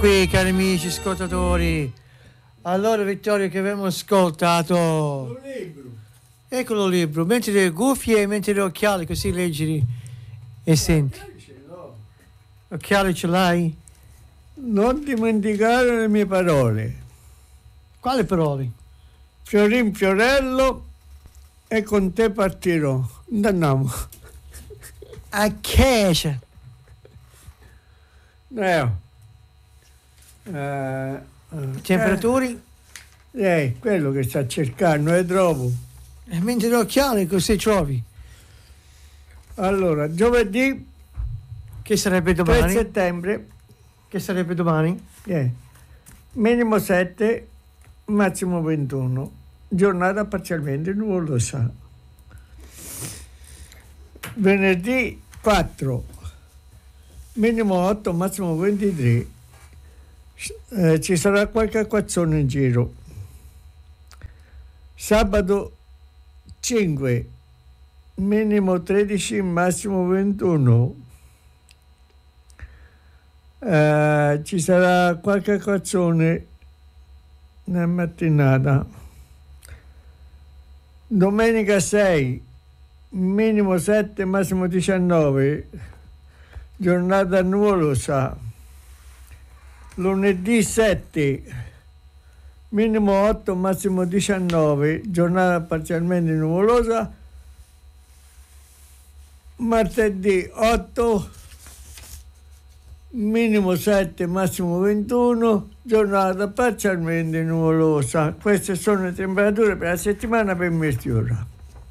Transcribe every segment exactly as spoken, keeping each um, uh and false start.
Qui, cari amici ascoltatori, allora Vittorio, che abbiamo ascoltato un libro, eccolo il libro, metti le cuffie e metti le occhiali così leggi e senti. Occhiali ce l'hai? non dimenticare le mie parole. Quali parole? Fiorin Fiorello e con te partirò. Andiamo. A che? Eh, eh, Temperature? Eh, eh, quello che sta cercando e trovo. E mentre le occhiali così trovi. Allora, giovedì Che sarebbe tre domani? settembre, Che sarebbe domani? eh, minimo sette, massimo ventuno. Giornata parzialmente nuvolosa. Venerdì quattro, minimo otto, massimo ventitré. Eh, ci sarà qualche acquazzone in giro. Sabato cinque, minimo tredici, massimo ventuno. Eh, ci sarà qualche acquazzone nella mattinata. Domenica sei, minimo sette, massimo diciannove, giornata nuvolosa. Lunedì sette, minimo otto, massimo diciannove, giornata parzialmente nuvolosa. Martedì otto, minimo sette, massimo ventuno, giornata parzialmente nuvolosa. Queste sono le temperature per la settimana per mezz'ora.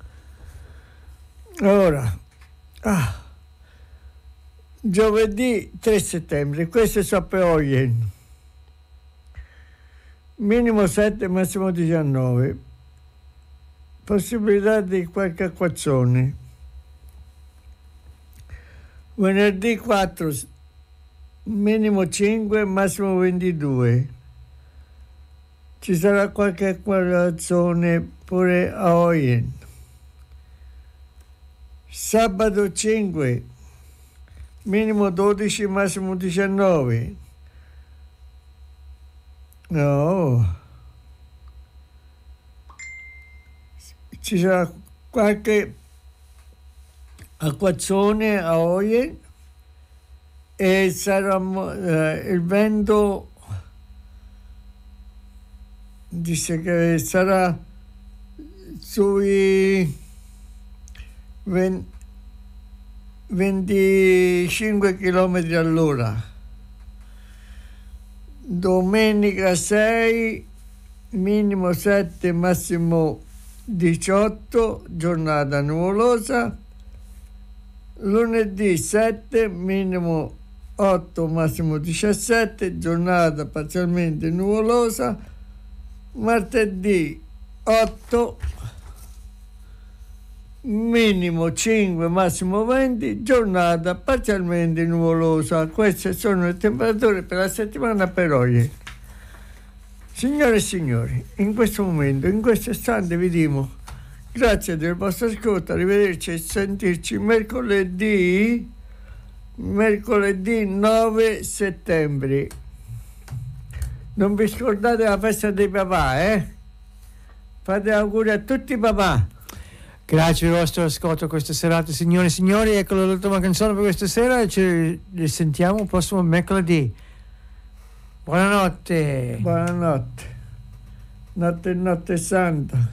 Ora, ah, giovedì tre settembre, queste sono per oggi. Minimo sette, massimo diciannove. Possibilità di qualche acquazzone. Venerdì quattro, minimo cinque, massimo ventidue. Ci sarà qualche acquazzone pure a oggi. Sabato cinque, minimo dodici, massimo diciannove. No. Ci sarà qualche acquazzone a oggi e sarà eh, il vento dice che sarà sui venticinque chilometri all'ora. Domenica sei, minimo sette, massimo diciotto, giornata nuvolosa. Lunedì sette, minimo otto, massimo diciassette, giornata parzialmente nuvolosa. Martedì otto, minimo cinque, massimo venti, giornata parzialmente nuvolosa. Queste sono le temperature per la settimana per oggi. Signore e signori, in questo momento, in questo istante vi dico grazie del vostro ascolto, arrivederci e sentirci mercoledì, mercoledì nove settembre. Non vi scordate la festa dei papà, eh? Fate auguri a tutti i papà. Grazie per il vostro ascolto questa serata, signore e signori. Ecco l'ultima canzone per questa sera e ci risentiamo il prossimo mercoledì. Buonanotte. Buonanotte. Notte e notte santa.